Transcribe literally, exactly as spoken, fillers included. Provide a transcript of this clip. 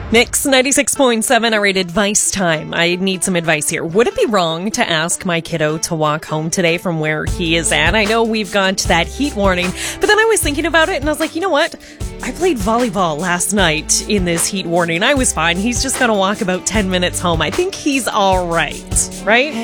Mix ninety-six point seven, our advice time. I need some advice here. Would it be wrong to ask my kiddo to walk home today from where he is at? I know we've gone to that heat warning, but then I was thinking about it and I was like, you know what? I played volleyball last night in this heat warning. I was fine. He's just going to walk about ten minutes home. I think he's all right, right?